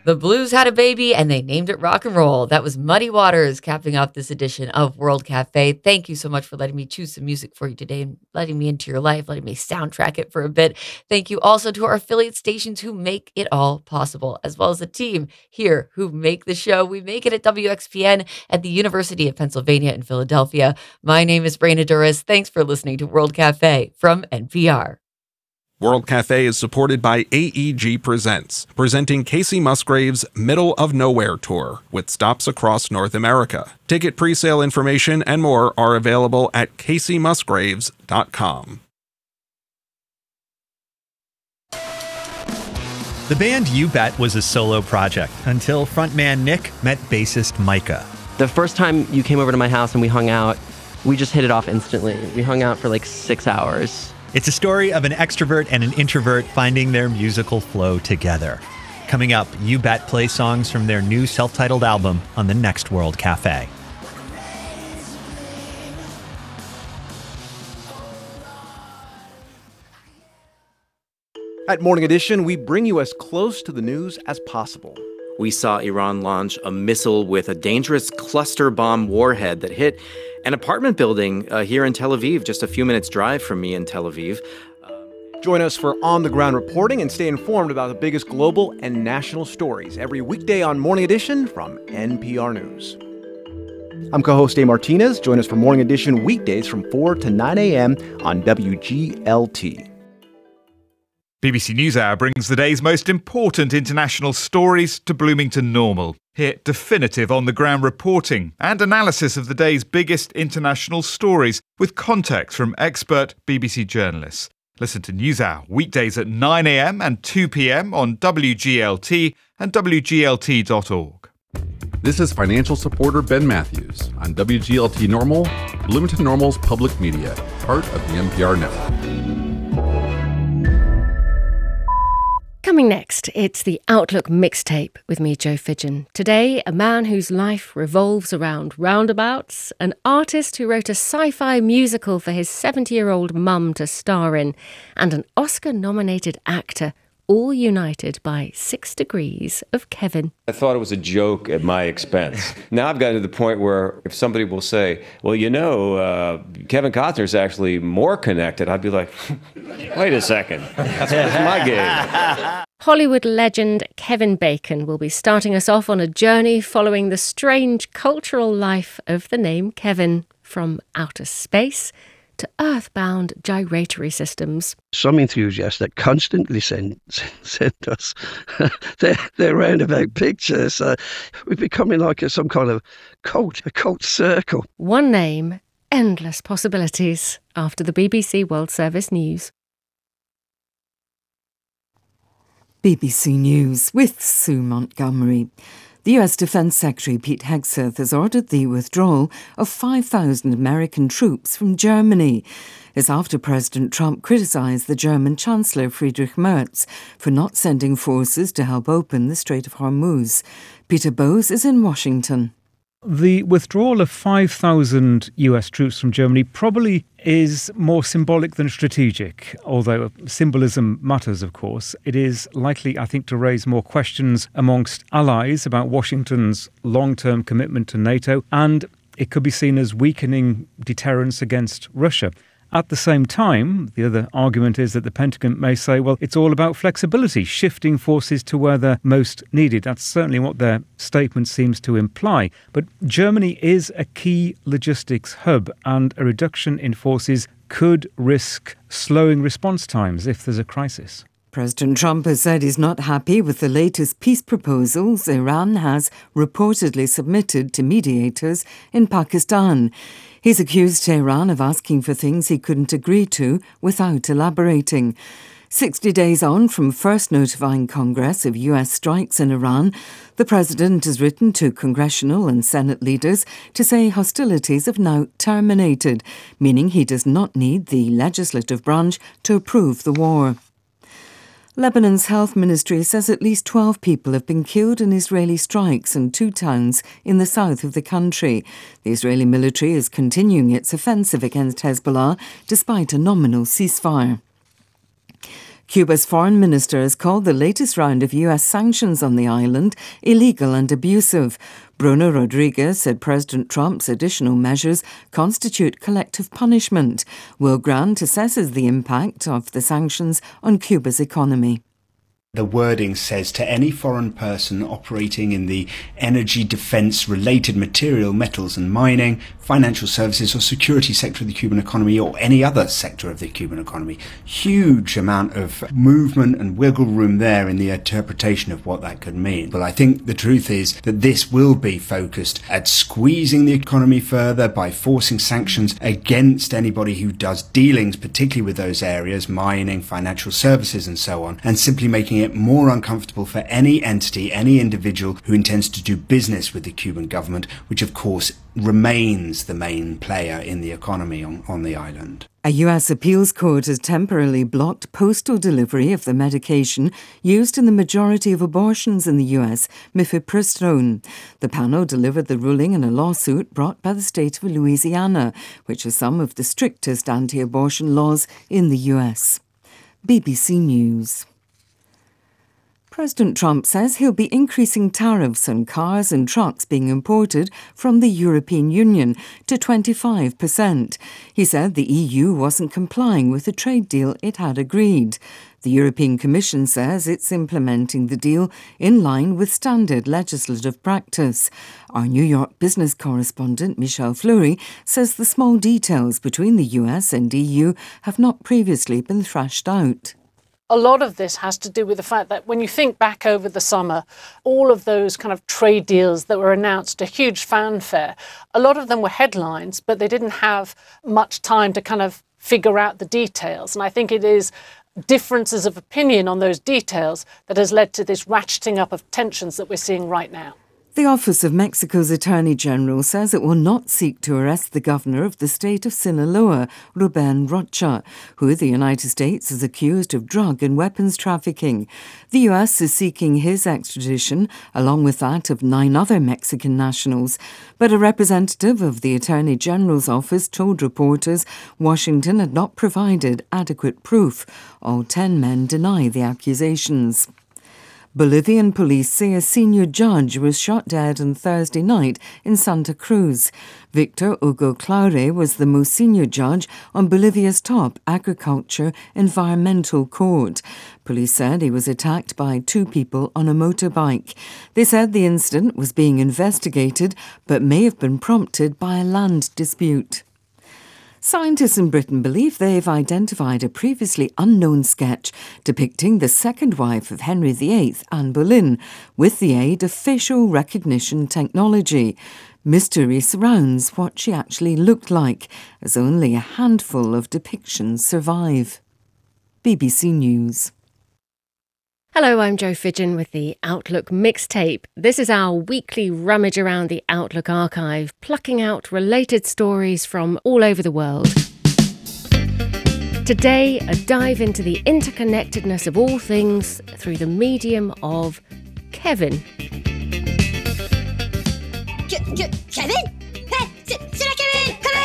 The Blues had a baby and they named it rock and roll. That was Muddy Waters capping off this edition of World Cafe. Thank you so much for letting me choose some music for you today and letting me into your life, letting me soundtrack it for a bit. Thank you also to our affiliate stations who make it all possible, as well as the team here who make the show. We make it at WXPN at the University of Pennsylvania in Philadelphia. My name is Brayna Duras. Thanks for listening to World Cafe from NPR. World Cafe is supported by AEG Presents, presenting Casey Musgraves' Middle of Nowhere Tour with stops across North America. Ticket pre-sale information and more are available at caseymusgraves.com. The band You Bet was a solo project until frontman Nick met bassist Micah. The first time you came over to my house and we hung out, we just hit it off instantly. We hung out for like 6 hours. It's a story of an extrovert and an introvert finding their musical flow together. Coming up, You Bet plays songs from their new self-titled album on the next World Cafe. At Morning Edition, we bring you as close to the news as possible. We saw Iran launch a missile with a dangerous cluster bomb warhead that hit an apartment building here in Tel Aviv, just a few minutes' drive from me in Tel Aviv. Join us for on-the-ground reporting and stay informed about the biggest global and national stories every weekday on Morning Edition from NPR News. I'm co-host Dave Martinez. Join us for Morning Edition weekdays from 4 to 9 a.m. on WGLT. BBC NewsHour brings the day's most important international stories to Bloomington Normal. Hear definitive on-the-ground reporting and analysis of the day's biggest international stories with context from expert BBC journalists. Listen to NewsHour weekdays at 9 a.m. and 2 p.m. on WGLT and WGLT.org. This is financial supporter Ben Matthews on WGLT Normal, Bloomington Normal's public media, part of the NPR network. Coming next, it's the Outlook Mixtape with me, Joe Fidgen. Today, a man whose life revolves around roundabouts, an artist who wrote a sci-fi musical for his 70-year-old mum to star in, and an Oscar-nominated actor, all united by 6 degrees of Kevin. I thought it was a joke at my expense. Now I've gotten to the point where if somebody will say, well, you know, Kevin Costner's actually more connected, I'd be like, wait a second, that's my game. Hollywood legend Kevin Bacon will be starting us off on a journey following the strange cultural life of the name Kevin, from outer space to earthbound gyratory systems. Some enthusiasts that constantly send us their roundabout pictures. We're becoming like some kind of a cult circle. One name, endless possibilities, after the BBC World Service News. BBC News with Sue Montgomery. The US Defense Secretary Pete Hegseth has ordered the withdrawal of 5,000 American troops from Germany. It's after President Trump criticised the German Chancellor Friedrich Merz for not sending forces to help open the Strait of Hormuz. Peter Bowes is in Washington. The withdrawal of 5,000 US troops from Germany probably is more symbolic than strategic, although symbolism matters, of course. It is likely, I think, to raise more questions amongst allies about Washington's long-term commitment to NATO, and it could be seen as weakening deterrence against Russia. At the same time, the other argument is that the Pentagon may say, well, it's all about flexibility, shifting forces to where they're most needed. That's certainly what their statement seems to imply. But Germany is a key logistics hub, and a reduction in forces could risk slowing response times if there's a crisis. President Trump has said he's not happy with the latest peace proposals Iran has reportedly submitted to mediators in Pakistan. He's accused Tehran of asking for things he couldn't agree to without elaborating. 60 days on from first notifying Congress of US strikes in Iran, the president has written to congressional and Senate leaders to say hostilities have now terminated, meaning he does not need the legislative branch to approve the war. Lebanon's health ministry says at least 12 people have been killed in Israeli strikes in 2 towns in the south of the country. The Israeli military is continuing its offensive against Hezbollah despite a nominal ceasefire. Cuba's foreign minister has called the latest round of U.S. sanctions on the island illegal and abusive. Bruno Rodriguez said President Trump's additional measures constitute collective punishment. Will Grant assesses the impact of the sanctions on Cuba's economy. The wording says to any foreign person operating in the energy, defence, related material, metals and mining, financial services or security sector of the Cuban economy or any other sector of the Cuban economy. Huge amount of movement and wiggle room there in the interpretation of what that could mean. But I think the truth is that this will be focused at squeezing the economy further by forcing sanctions against anybody who does dealings, particularly with those areas, mining, financial services and so on, and simply making it more uncomfortable for any entity, any individual who intends to do business with the Cuban government, which of course remains the main player in the economy on the island. A U.S. appeals court has temporarily blocked postal delivery of the medication used in the majority of abortions in the U.S., mifepristone. The panel delivered the ruling in a lawsuit brought by the state of Louisiana, which has some of the strictest anti-abortion laws in the U.S. BBC News. President Trump says he'll be increasing tariffs on cars and trucks being imported from the European Union to 25%. He said the EU wasn't complying with the trade deal it had agreed. The European Commission says it's implementing the deal in line with standard legislative practice. Our New York business correspondent Michelle Fleury says the small details between the US and EU have not previously been thrashed out. A lot of this has to do with the fact that when you think back over the summer, all of those kind of trade deals that were announced to huge fanfare, a lot of them were headlines, but they didn't have much time to kind of figure out the details. And I think it is differences of opinion on those details that has led to this ratcheting up of tensions that we're seeing right now. The Office of Mexico's Attorney General says it will not seek to arrest the governor of the state of Sinaloa, Ruben Rocha, who the United States is accused of drug and weapons trafficking. The U.S. is seeking his extradition, along with that of 9 other Mexican nationals. But a representative of the Attorney General's office told reporters Washington had not provided adequate proof. All 10 men deny the accusations. Bolivian police say a senior judge was shot dead on Thursday night in Santa Cruz. Victor Hugo Claure was the most senior judge on Bolivia's top agriculture environmental court. Police said he was attacked by 2 people on a motorbike. They said the incident was being investigated but may have been prompted by a land dispute. Scientists in Britain believe they've identified a previously unknown sketch depicting the second wife of Henry VIII, Anne Boleyn, with the aid of facial recognition technology. Mystery surrounds what she actually looked like, as only a handful of depictions survive. BBC News. Hello, I'm Jo Fidgen with the Outlook Mixtape. This is our weekly rummage around the Outlook archive, plucking out related stories from all over the world. Today, a dive into the interconnectedness of all things through the medium of Kevin. Kevin? Kevin! Come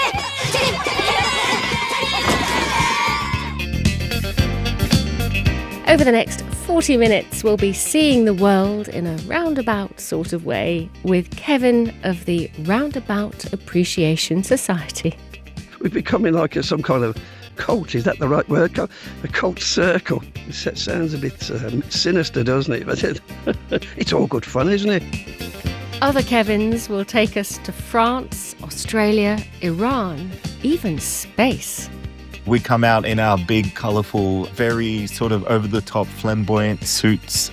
Over the next 40 minutes, we'll be seeing the world in a roundabout sort of way with Kevin of the Roundabout Appreciation Society. We're becoming like some kind of cult. Is that the right word? A cult circle. It sounds a bit sinister, doesn't it? But it's all good fun, isn't it? Other Kevins will take us to France, Australia, Iran, even space. We come out in our big, colourful, very sort of over-the-top, flamboyant suits.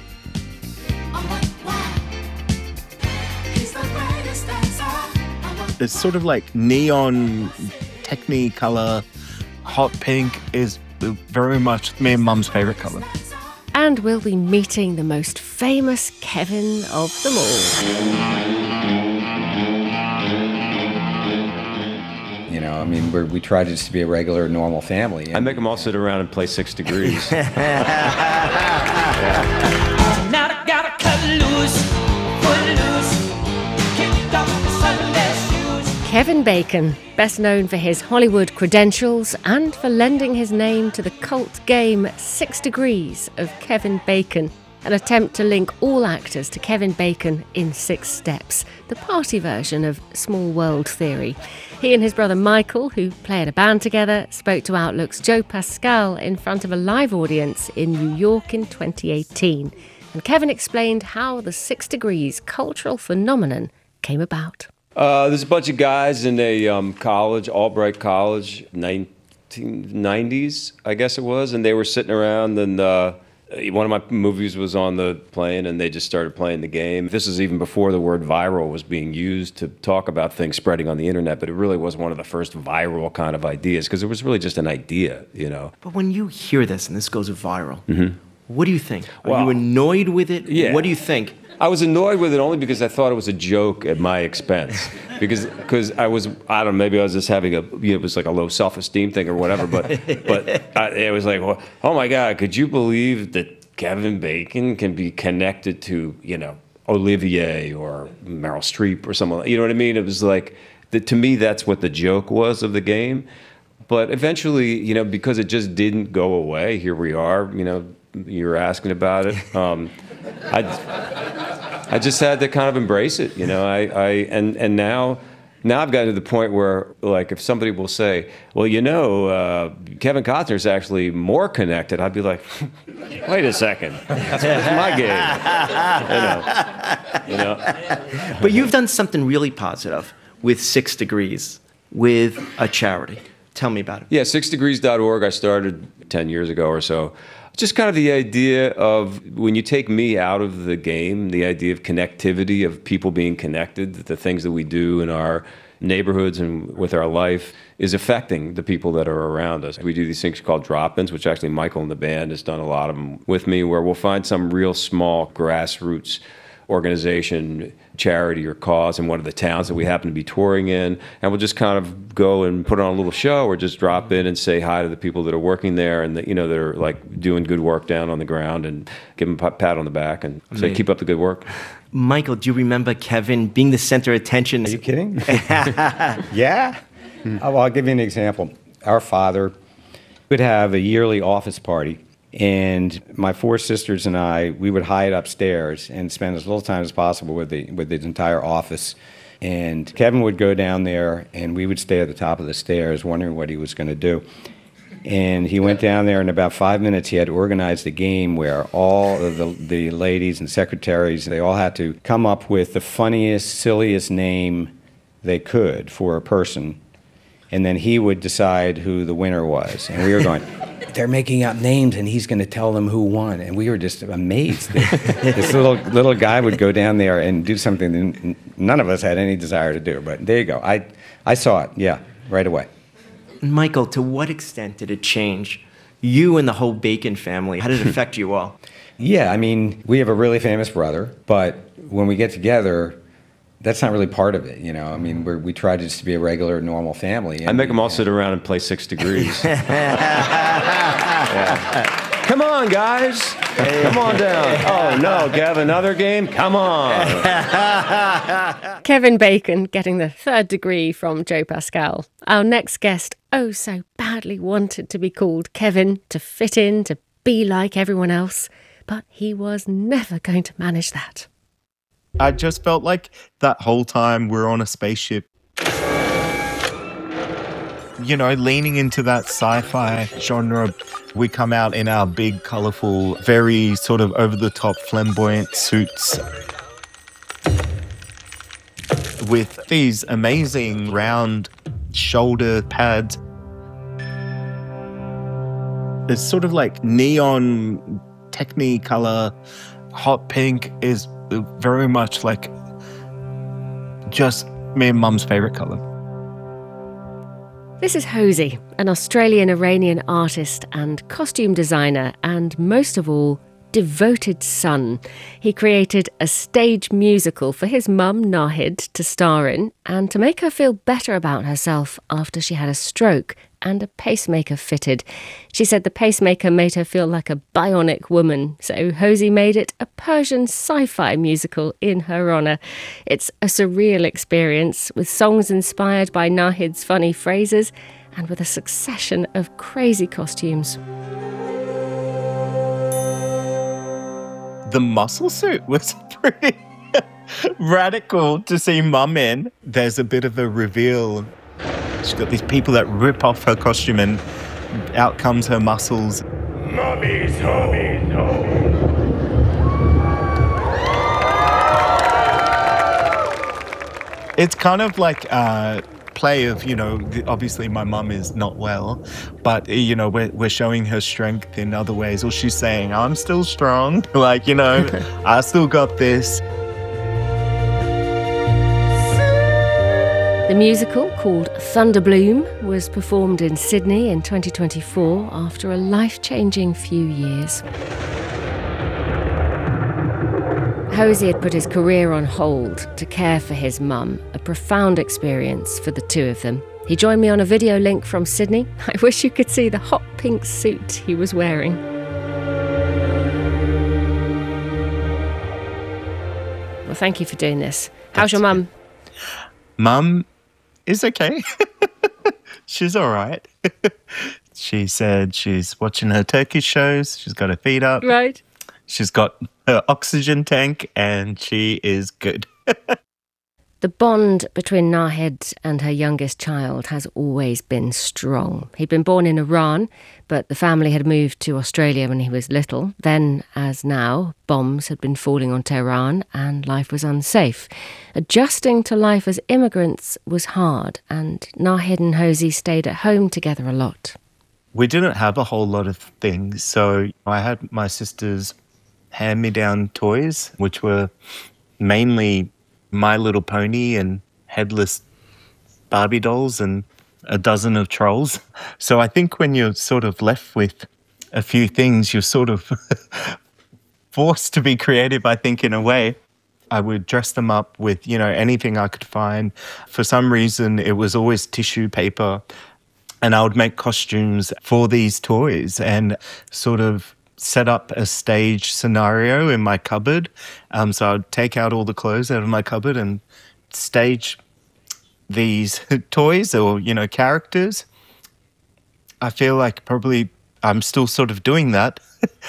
It's sort of like neon, technicolor, hot pink is very much me and Mum's favourite colour. And we'll be meeting the most famous Kevin of them all. You know, I mean, we try just to be a regular, normal family. I make them all sit around and play 6 Degrees. Now I gotta cut loose, foot loose, kick off the Sunday shoes. Kevin Bacon, best known for his Hollywood credentials and for lending his name to the cult game 6 Degrees of Kevin Bacon, an attempt to link all actors to Kevin Bacon in 6 Steps, the party version of Small World Theory. He and his brother Michael, who play in a band together, spoke to Outlook's Joe Pascal in front of a live audience in New York in 2018. And Kevin explained how the 6 Degrees cultural phenomenon came about. There's a bunch of guys in a college, Albright College, 1990s, I guess it was, and they were sitting around, and one of my movies was on the plane, and they just started playing the game. This is even before the word viral was being used to talk about things spreading on the internet, but it really was one of the first viral kind of ideas, because it was really just an idea, you know. But when you hear this, and this goes viral, Mm-hmm. what do you think? Are you annoyed with it? Yeah. What do you think? I was annoyed with it only because I thought it was a joke at my expense. Because I don't know, maybe I was just having it was like a low self-esteem thing or whatever, but it was like, well, oh my God, could you believe that Kevin Bacon can be connected to, Olivier or Meryl Streep or someone, you know what I mean? It was like, to me, that's what the joke was of the game. But eventually, because it just didn't go away, here we are, you were asking about it. I just had to kind of embrace it, and now I've gotten to the point where, like, if somebody will say, well, Kevin Costner's actually more connected, I'd be like, wait a second, that's my game. But you've done something really positive with 6 Degrees, with a charity. Tell me about it. Yeah, 6degrees.org, I started 10 years ago or so. Just kind of the idea of when you take me out of the game, the idea of connectivity, of people being connected, the things that we do in our neighborhoods and with our life is affecting the people that are around us. We do these things called drop-ins, which actually Michael and the band has done a lot of them with me, where we'll find some real small grassroots organization, charity or cause in one of the towns that we happen to be touring in, and we'll just kind of go and put on a little show or just drop in and say hi to the people that are working there and that are like doing good work down on the ground, and give them a pat on the back and say, keep up the good work. Michael, do you remember Kevin being the center of attention? Are you kidding? Yeah? Well, I'll give you an example. Our father would have a yearly office party, and my 4 sisters and I, we would hide upstairs and spend as little time as possible with the entire office. And Kevin would go down there, and we would stay at the top of the stairs wondering what he was going to do. And he went down there, in about 5 minutes, he had organized a game where all of the ladies and secretaries, they all had to come up with the funniest, silliest name they could for a person. And then he would decide who the winner was. And we were going, they're making up names, and he's going to tell them who won. And we were just amazed. This little guy would go down there and do something that none of us had any desire to do. But there you go. I saw it, yeah, right away. Michael, to what extent did it change you and the whole Bacon family? How did it affect you all? Yeah, I mean, we have a really famous brother, but when we get together, that's not really part of it, I mean, we try just to be a regular, normal family. I make them all sit around and play 6 Degrees. Yeah. Come on, guys. Come on down. Oh, no, Kev, another game? Come on. Kevin Bacon getting the 3rd degree from Joe Pascal. Our next guest so badly wanted to be called Kevin, to fit in, to be like everyone else, but he was never going to manage that. I just felt like that whole time we're on a spaceship, leaning into that sci-fi genre. We come out in our big, colorful, very sort of over-the-top, flamboyant suits with these amazing round shoulder pads. It's sort of like neon Technicolor. Hot pink is very much like just me and Mum's favorite color. This is Hosey, an Australian-Iranian artist and costume designer, and most of all, devoted son. He created a stage musical for his mum, Nahid, to star in and to make her feel better about herself after she had a stroke and a pacemaker fitted. She said the pacemaker made her feel like a bionic woman, so Hosey made it a Persian sci-fi musical in her honour. It's a surreal experience with songs inspired by Nahid's funny phrases and with a succession of crazy costumes. The muscle suit was pretty radical to see Mum in. There's a bit of a reveal. She's got these people that rip off her costume and out comes her muscles. Mommy's home. It's kind of like a play of, obviously my mum is not well, but, we're showing her strength in other ways. Or she's saying, I'm still strong. I still got this. The musical, called Thunderbloom, was performed in Sydney in 2024 after a life-changing few years. Hosey had put his career on hold to care for his mum, a profound experience for the two of them. He joined me on a video link from Sydney. I wish you could see the hot pink suit he was wearing. Well, thank you for doing this. How's your mum? Mum is okay. She's all right. She said she's watching her turkey shows. She's got her feet up. Right. She's got her oxygen tank and she is good. The bond between Nahid and her youngest child has always been strong. He'd been born in Iran, but the family had moved to Australia when he was little. Then, as now, bombs had been falling on Tehran and life was unsafe. Adjusting to life as immigrants was hard, and Nahid and Hosey stayed at home together a lot. We didn't have a whole lot of things, so I had my sister's hand-me-down toys, which were mainly My Little Pony and headless Barbie dolls and a dozen of trolls. So I think when you're sort of left with a few things, you're sort of forced to be creative, I think, in a way. I would dress them up with, anything I could find. For some reason, it was always tissue paper. And I would make costumes for these toys and sort of set up a stage scenario in my cupboard. So I'd take out all the clothes out of my cupboard and stage these toys or, characters. I feel like probably I'm still sort of doing that.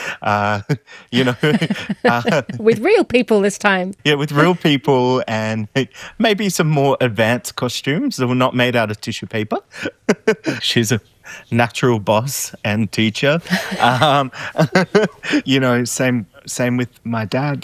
With real people this time. Yeah, with real people and maybe some more advanced costumes that were not made out of tissue paper. She's a natural boss and teacher. Same with my dad.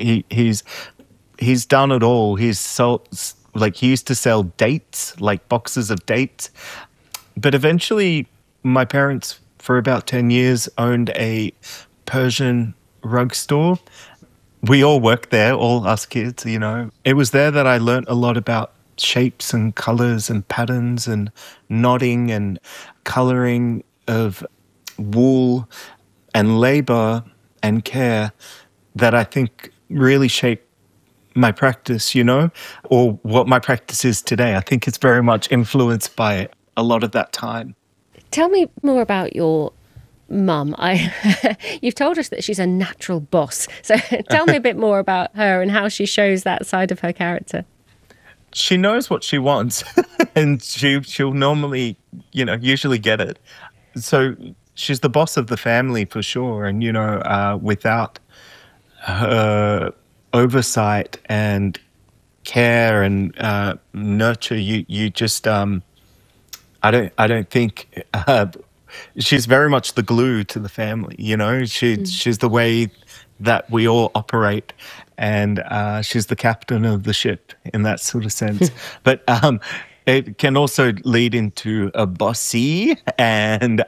He's done it all. He used to sell dates, like boxes of dates. But eventually, my parents, for about 10 years, owned a Persian rug store. We all worked there, all us kids, It was there that I learnt a lot about shapes and colours and patterns and knotting and colouring of wool and labour and care that I think really shaped my practice, or what my practice is today. I think it's very much influenced by a lot of that time. Tell me more about your mum. You've told us that she's a natural boss. So tell me a bit more about her and how she shows that side of her character. She knows what she wants and she'll normally, usually get it. So she's the boss of the family for sure. And, without her oversight and care and nurture, you just, I don't think she's very much the glue to the family, She's the way that we all operate, and she's the captain of the ship in that sort of sense. But it can also lead into a bossy and,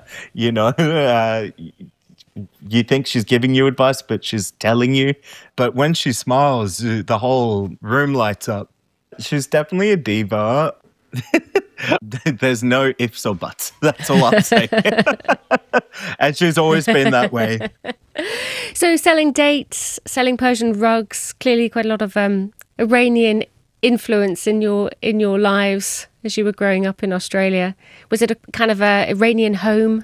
you think she's giving you advice, but she's telling you. But when she smiles, the whole room lights up. She's definitely a diva. There's no ifs or buts. That's all I'm saying. And she's always been that way. So selling dates, selling Persian rugs, clearly quite a lot of Iranian influence in your lives as you were growing up in Australia. Was it a kind of a Iranian home?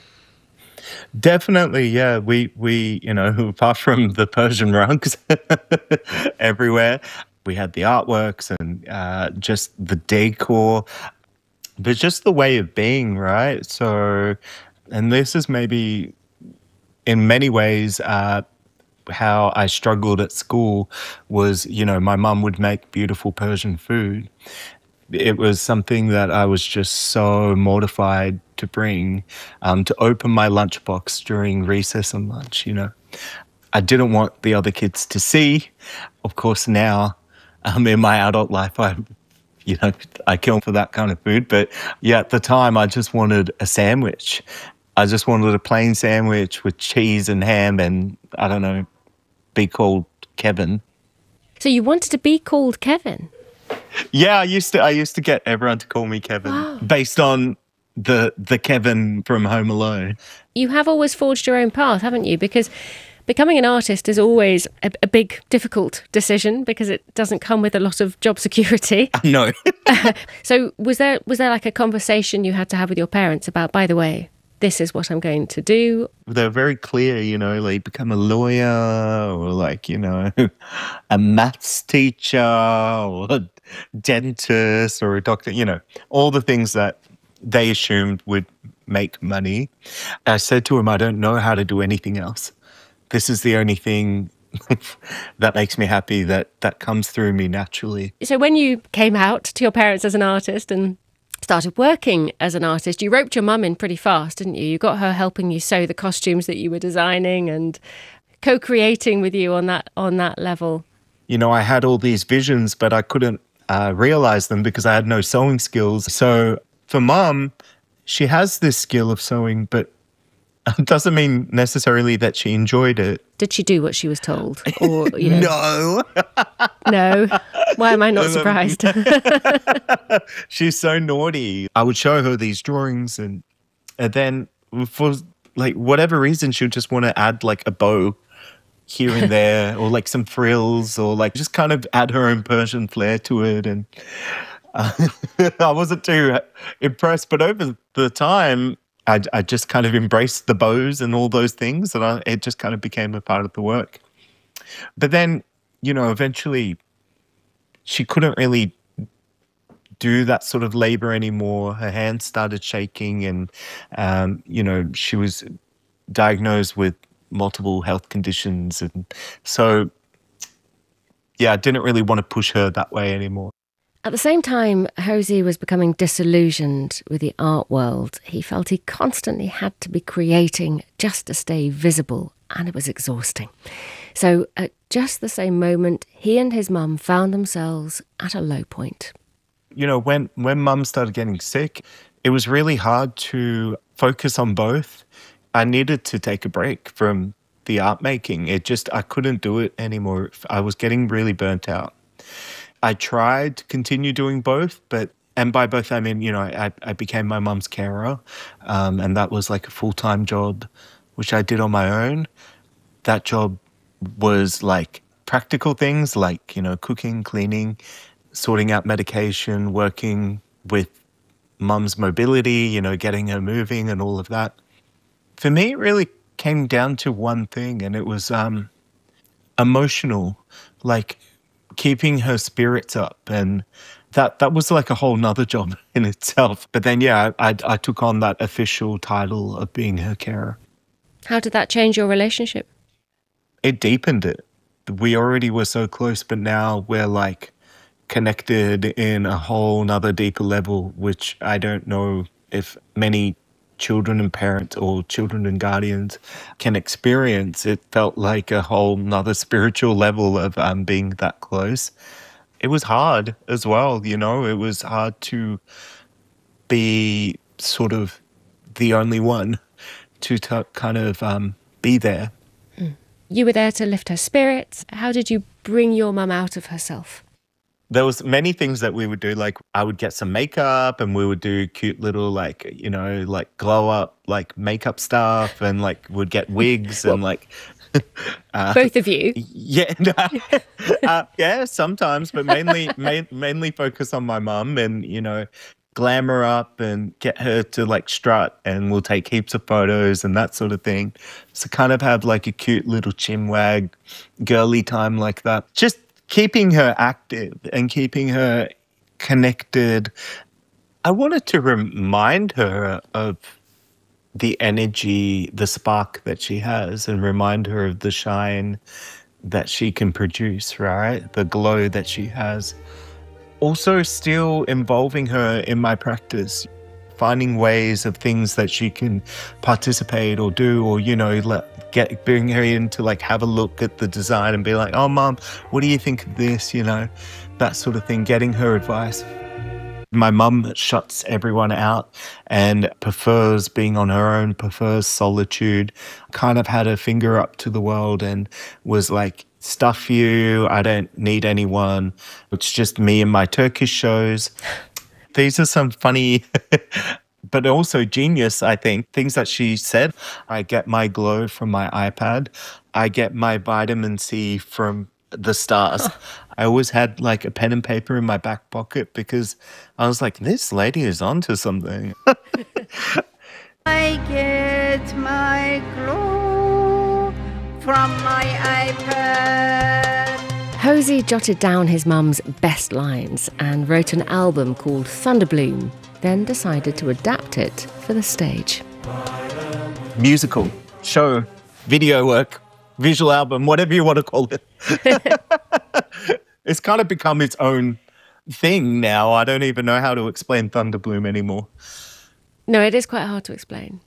Definitely, yeah. We apart from the Persian rugs everywhere, we had the artworks and just the decor, but just the way of being, right? So, and this is maybe in many ways how I struggled at school was, my mum would make beautiful Persian food. It was something that I was just so mortified to bring, to open my lunchbox during recess and lunch, I didn't want the other kids to see. Of course, now in my adult life, I kill for that kind of food. But yeah, at the time, I just wanted a sandwich. I just wanted a plain sandwich with cheese and ham and, I don't know, be called Kevin. So you wanted to be called Kevin? Yeah, I used to get everyone to call me Kevin based on the Kevin from Home Alone. You have always forged your own path, haven't you? Because becoming an artist is always a big, difficult decision because it doesn't come with a lot of job security. No. So was there like a conversation you had to have with your parents about, by the way, this is what I'm going to do? They're very clear, like become a lawyer or like, a maths teacher or a dentist or a doctor, all the things that they assumed would make money. I said to him, I don't know how to do anything else. This is the only thing that makes me happy, that comes through me naturally. So when you came out to your parents as an artist and started working as an artist, you roped your mum in pretty fast, didn't you? You got her helping you sew the costumes that you were designing and co-creating with you on that level. I had all these visions, but I couldn't realize them because I had no sewing skills. So for Mum, she has this skill of sewing, but it doesn't mean necessarily that she enjoyed it. Did she do what she was told? Or No. No. Why am I not surprised? She's so naughty. I would show her these drawings and then for like whatever reason, she would just want to add like a bow here and there or like some frills or like just kind of add her own Persian flair to it. And I wasn't too impressed, but over the time, I just kind of embraced the bows and all those things, and it just kind of became a part of the work. But then, eventually she couldn't really do that sort of labor anymore. Her hands started shaking and, she was diagnosed with multiple health conditions. And so, yeah, I didn't really want to push her that way anymore. At the same time, Hosey was becoming disillusioned with the art world. He felt he constantly had to be creating just to stay visible, and it was exhausting. So at just the same moment, he and his mum found themselves at a low point. When Mum started getting sick, it was really hard to focus on both. I needed to take a break from the art making. I couldn't do it anymore. I was getting really burnt out. I tried to continue doing both, and by both I mean, I became my mum's carer, and that was like a full-time job, which I did on my own. That job was like practical things like, cooking, cleaning, sorting out medication, working with mum's mobility, getting her moving and all of that. For me, it really came down to one thing, and it was emotional, like keeping her spirits up, and that was like a whole nother job in itself. But then, yeah, I took on that official title of being her carer. How did that change your relationship? It deepened it. We already were so close, but now we're like connected in a whole nother deeper level, which I don't know if many children and parents or children and guardians can experience. It felt like a whole nother spiritual level of being that close. It was hard as well, it was hard to be sort of the only one to kind of be there. You were there to lift her spirits. How did you bring your mum out of herself? there was many things that we would do. Like I would get some makeup and we would do cute little like, you know, like glow up, like makeup stuff, and like would get wigs and like... Both of you? Yeah. Yeah, sometimes, but mainly focus on my mum and, you know, glam her up and get her to like strut, and we'll take heaps of photos and that sort of thing. So kind of have like a cute little chinwag girly time like that. Just keeping her active and keeping her connected. I wanted to remind her of the energy, the spark that she has, and remind her of the shine that she can produce, right? The glow that she has. Also still involving her in my practice, finding ways of things that she can participate or do, or, you know, bring her in to like have a look at the design and be like, oh, Mom, what do you think of this? You know, that sort of thing, getting her advice. My mum shuts everyone out and prefers being on her own, prefers solitude, kind of had her finger up to the world and was like, stuff you, I don't need anyone. It's just me and my Turkish shows. These are some funny, but also genius, I think, things that she said. I get my glow from my iPad. I get my vitamin C from the stars. I always had like a pen and paper in my back pocket because I was like, this lady is onto something. I get my glow from my iPad. Hosey jotted down his mum's best lines and wrote an album called Thunderbloom, then decided to adapt it for the stage. Musical, show, video work, visual album, whatever you want to call it. It's kind of become its own thing now. I don't even know how to explain Thunderbloom anymore. No, it is quite hard to explain.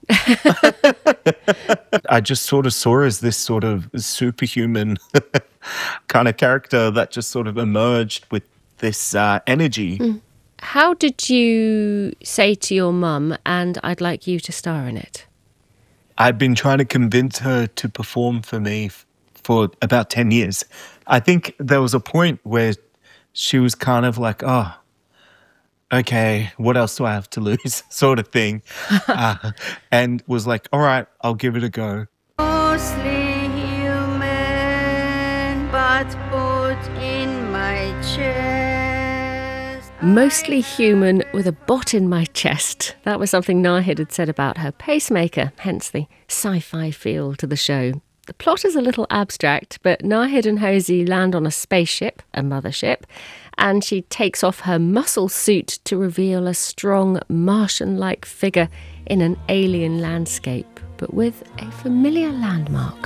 I just sort of saw her as this sort of superhuman kind of character that just sort of emerged with this energy. How did you say to your mum, and I'd like you to star in it? I'd been trying to convince her to perform for me for about 10 years. I think there was a point where she was kind of like, oh, okay, what else do I have to lose, sort of thing. And was like, all right, I'll give it a go. Mostly human, but put in my chest. Mostly human with a bot in my chest. That was something Nahid had said about her pacemaker, hence the sci-fi feel to the show. The plot is a little abstract, but Nahid and Hosey land on a spaceship, a mothership, and she takes off her muscle suit to reveal a strong Martian-like figure in an alien landscape, but with a familiar landmark.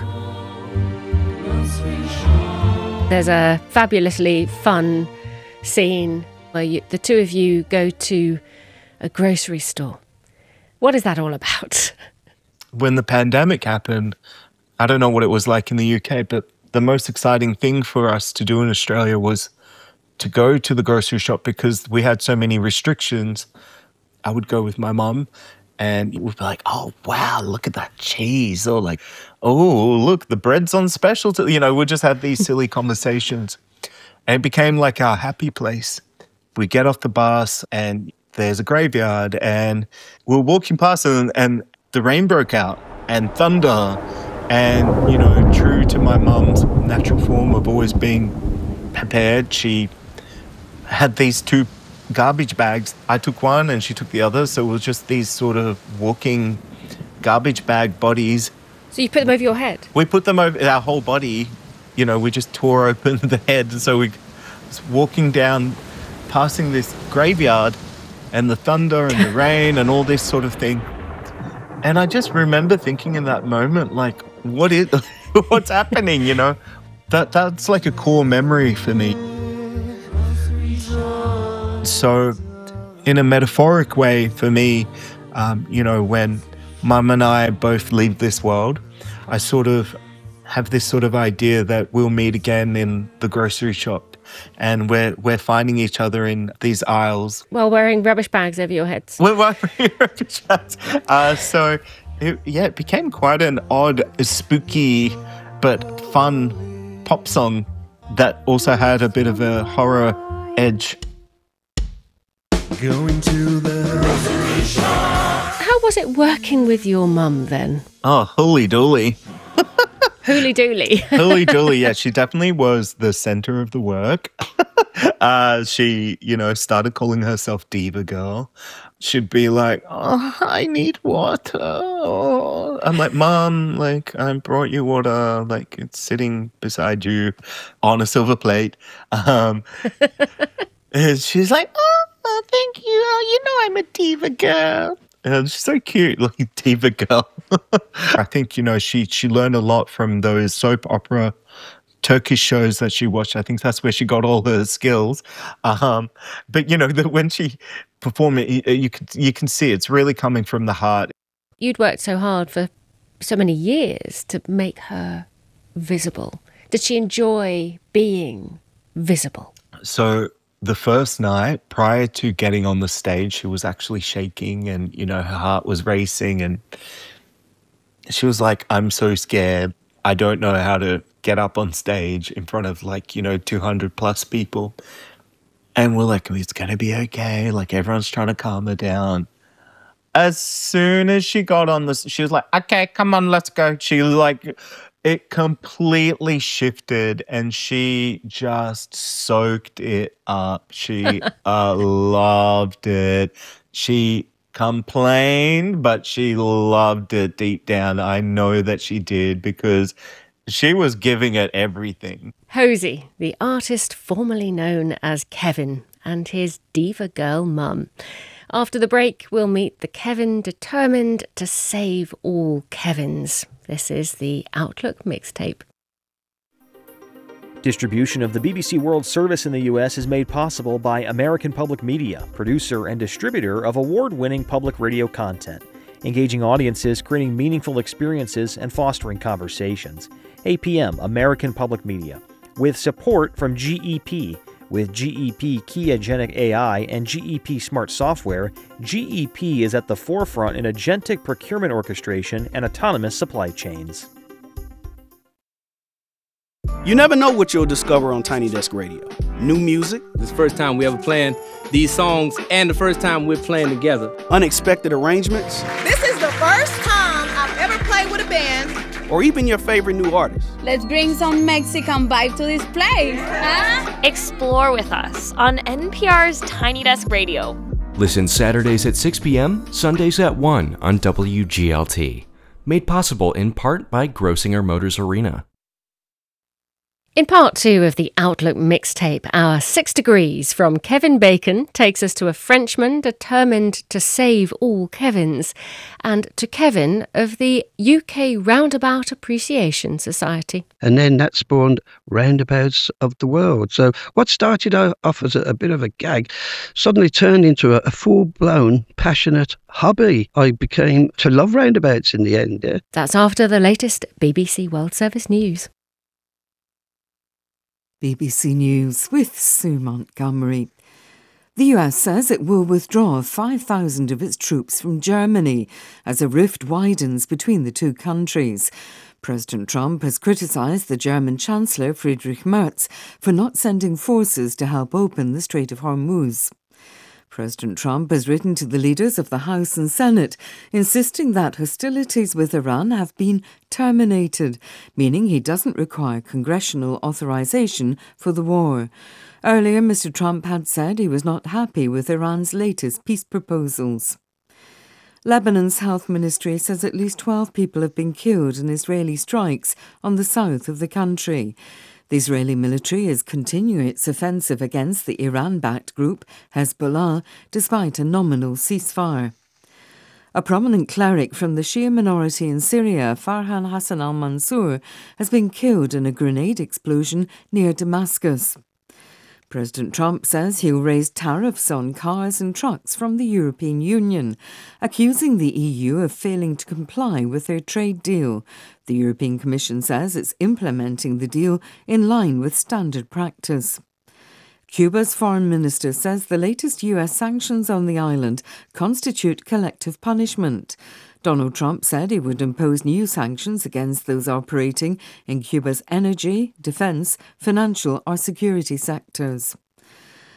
There's a fabulously fun scene where the two of you go to a grocery store. What is that all about? When the pandemic happened, I don't know what it was like in the UK, but the most exciting thing for us to do in Australia was to go to the grocery shop because we had so many restrictions. I would go with my mum and we'd be like, oh, wow, look at that cheese. Or like, oh, look, the bread's on special. You know, we'd just have these silly conversations. And it became like our happy place. We get off the bus and there's a graveyard and we're walking past and the rain broke out and thunder. And, you know, true to my mum's natural form of always being prepared, she had these two garbage bags. I took one and she took the other. So it was just these sort of walking garbage bag bodies. So you put them over your head? We put them over our whole body. You know, we just tore open the head. So we was walking down, passing this graveyard and the thunder and the rain and all this sort of thing. And I just remember thinking in that moment, like, what's happening, you know? That's like a core memory for me. So in a metaphoric way for me, you know, when Mum and I both leave this world, I sort of have this sort of idea that we'll meet again in the grocery shop and we're finding each other in these aisles. While wearing rubbish bags over your heads. We're wearing rubbish bags. So it became quite an odd, spooky, but fun pop song that also had a bit of a horror edge. Going to the grocery shop. How was it working with your mum then? Oh, holy dooly. Hooly dooly. Hooly dooly, yeah. She definitely was the center of the work. She, started calling herself Diva Girl. She'd be like, oh, I need water. Oh. I'm like, Mom, I brought you water. It's sitting beside you on a silver plate. And she's like, oh, thank you. Oh, I'm a Diva Girl. And she's so cute, like Diva Girl. I think, she learned a lot from those soap opera Turkish shows that she watched. I think that's where she got all her skills. But, when she performed it, you can see it's really coming from the heart. You'd worked so hard for so many years to make her visible. Did she enjoy being visible? So the first night, prior to getting on the stage, she was actually shaking and, her heart was racing. And she was like, I'm so scared. I don't know how to get up on stage in front of 200 plus people. And we're like, it's going to be okay. Everyone's trying to calm her down. As soon as she got on this, she was like, okay, come on, let's go. She it completely shifted and she just soaked it up. She loved it. She complained, but she loved it deep down. I know that she did because she was giving it everything. Hosey, the artist formerly known as Kevin, and his Diva Girl mum. After the break, we'll meet the Kevin determined to save all Kevins. This is the Outlook Mixtape. Distribution of the BBC World Service in the U.S. is made possible by American Public Media, producer and distributor of award-winning public radio content, engaging audiences, creating meaningful experiences, and fostering conversations. APM, American Public Media, with support from GEP. With GEP Kiagenic AI and GEP Smart Software, GEP is at the forefront in agentic procurement orchestration and autonomous supply chains. You never know what you'll discover on Tiny Desk Radio. New music. This is the first time we ever playing these songs and the first time we're playing together. Unexpected arrangements. This is the first time I've ever played with a band. Or even your favorite new artist. Let's bring some Mexican vibe to this place, huh? Explore with us on NPR's Tiny Desk Radio. Listen Saturdays at 6 p.m., Sundays at 1 on WGLT. Made possible in part by Grosinger Motors Arena. In part 2 of the Outlook Mixtape, our 6 Degrees from Kevin Bacon takes us to a Frenchman determined to save all Kevins, and to Kevin of the UK Roundabout Appreciation Society. And then that spawned Roundabouts of the World. So what started off as a bit of a gag suddenly turned into a full-blown, passionate hobby. I became to love roundabouts in the end. Yeah? That's after the latest BBC World Service news. BBC News with Sue Montgomery. The US says it will withdraw 5,000 of its troops from Germany as a rift widens between the two countries. President Trump has criticised the German Chancellor Friedrich Merz for not sending forces to help open the Strait of Hormuz. President Trump has written to the leaders of the House and Senate, insisting that hostilities with Iran have been terminated, meaning he doesn't require congressional authorization for the war. Earlier, Mr. Trump had said he was not happy with Iran's latest peace proposals. Lebanon's health ministry says at least 12 people have been killed in Israeli strikes on the south of the country. The Israeli military is continuing its offensive against the Iran-backed group Hezbollah, despite a nominal ceasefire. A prominent cleric from the Shia minority in Syria, Farhan Hassan al-Mansour, has been killed in a grenade explosion near Damascus. President Trump says he'll raise tariffs on cars and trucks from the European Union, accusing the EU of failing to comply with their trade deal. The European Commission says it's implementing the deal in line with standard practice. Cuba's foreign minister says the latest US sanctions on the island constitute collective punishment. Donald Trump said he would impose new sanctions against those operating in Cuba's energy, defense, financial or security sectors.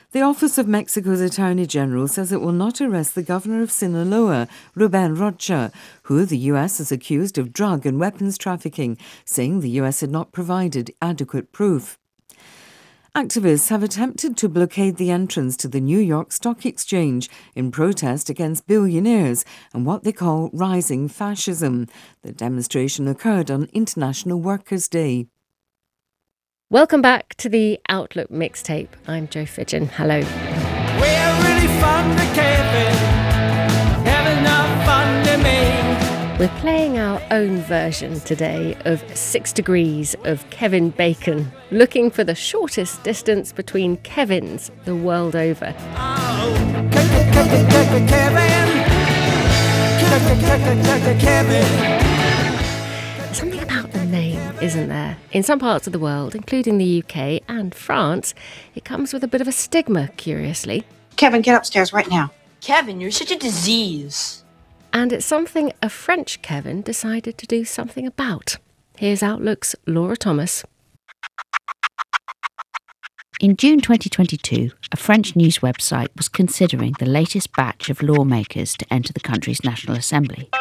The Office of Mexico's Attorney General says it will not arrest the governor of Sinaloa, Ruben Rocha, who the US has accused of drug and weapons trafficking, saying the US had not provided adequate proof. Activists have attempted to blockade the entrance to the New York Stock Exchange in protest against billionaires and what they call rising fascism. The demonstration occurred on International Workers' Day. Welcome back to the Outlook Mixtape. I'm Jo Fidgen. Hello. We're really fun to Kevin, have enough fun to me. We're playing our own version today of 6 Degrees of Kevin Bacon, looking for the shortest distance between Kevins the world over. Kevin. Something about the name, isn't there? In some parts of the world, including the UK and France, it comes with a bit of a stigma, curiously. Kevin, get upstairs right now. Kevin, you're such a disease. And it's something a French Kevin decided to do something about. Here's Outlook's Laura Thomas. In June 2022, a French news website was considering the latest batch of lawmakers to enter the country's National Assembly.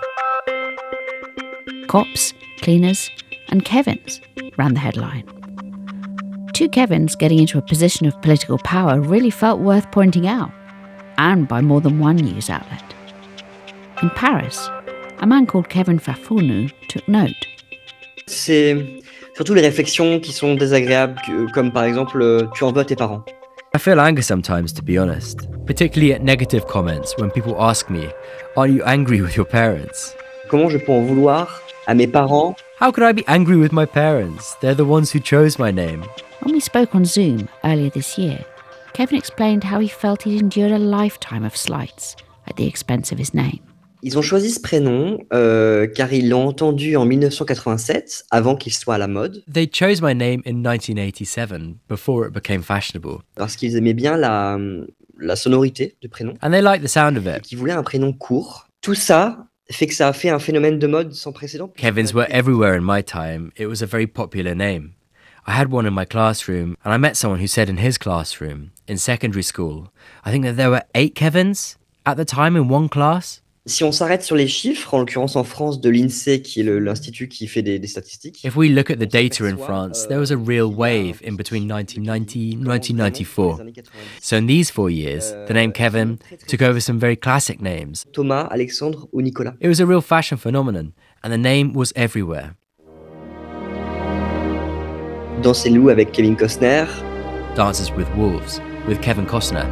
Cops, cleaners, and Kevins ran the headline. 2 Kevins getting into a position of political power really felt worth pointing out, and by more than one news outlet. In Paris, a man called Kevin Fafounou took note. C'est surtout les réflexions qui sont désagréables, comme par exemple, tu en veux à tes parents. I feel anger sometimes, to be honest, particularly at negative comments when people ask me, are you angry with your parents? Comment je peux en vouloir à mes parents? How could I be angry with my parents? They're the ones who chose my name. When we spoke on Zoom earlier this year, Kevin explained how he felt he'd endured a lifetime of slights at the expense of his name. Ils ont choisi ce prénom car ils l'ont entendu en 1987, avant qu'il soit à la mode. They chose my name in 1987, before it became fashionable. Parce qu'ils aimaient bien la sonorité du prénom. And they liked the sound of it. Ils voulaient un prénom court. Tout ça fait que ça a fait un phénomène de mode sans précédent. Kevins were everywhere in my time. It was a very popular name. I had one in my classroom, and I met someone who said in his classroom, in secondary school, I think that there were 8 Kevins at the time in one class. Si on s'arrête sur les chiffres, en l'occurrence en France de l'INSEE, qui est l'institut qui fait des statistiques. If we look at the data in France, there was a real wave in between 1990 and 1994. So in these 4 years, the name Kevin took over some very classic names. Thomas, Alexandre ou Nicolas. It was a real fashion phenomenon, and the name was everywhere. Danser loup avec Kevin Costner. Dances with Wolves with Kevin Costner.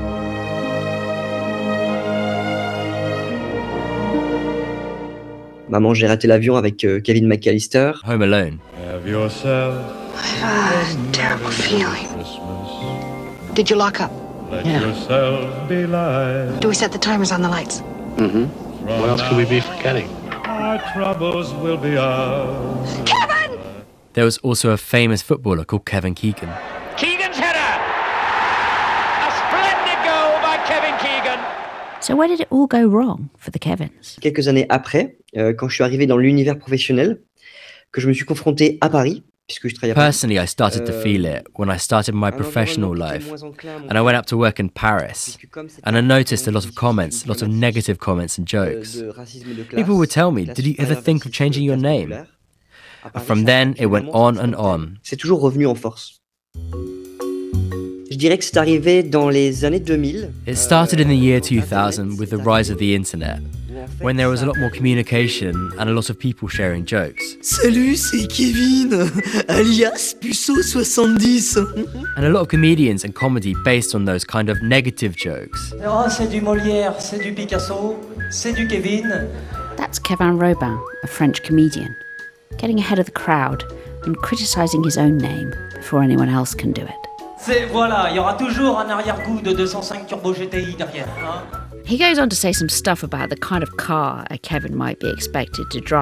Maman, j'ai raté l'avion avec Kevin McAllister. Home Alone. Have yourself a terrible feeling. Did you lock up? Let yourself be light. Do we set the timers on the lights? Mm-hmm. What else could we be forgetting? Our troubles will be ours. Kevin! There was also a famous footballer called Kevin Keegan. Keegan's header! A splendid goal by Kevin Keegan. So where did it all go wrong for the Kevins? Quelques années après, quand je suis arrivé dans l'univers professionnel, que je me suis confronté à Paris, puisque je travaillais à Paris. Personally, I started to feel it when I started my professional life, and I went up to work in Paris, and I noticed a lot of comments, a lot of negative comments and jokes. People would tell me, did you ever think of changing your name? From then, it went on and on. C'est toujours revenu en force. Je dirais que c'est arrivé dans les années 2000. It started in the year 2000 with the rise of the internet, when there was a lot more communication and a lot of people sharing jokes. Salut, c'est Kevin, alias Puceau 70. And a lot of comedians and comedy based on those kind of negative jokes. Oh, c'est du Molière, c'est du Picasso, c'est du Kevin. That's Kevin Robin, a French comedian, getting ahead of the crowd and criticising his own name before anyone else can do it. Voilà, il y aura toujours un arrière-goût de 205 Turbo GTI derrière. Hein? He goes on to say some stuff about the kind of car a Kevin might be expected to drive.